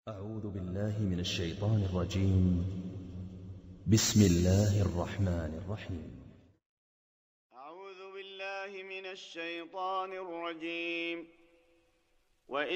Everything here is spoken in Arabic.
أعوذ بالله من الشيطان الرجيم. بسم الله الرحمن الرحيم. أعوذ بالله من الشيطان الرجيم.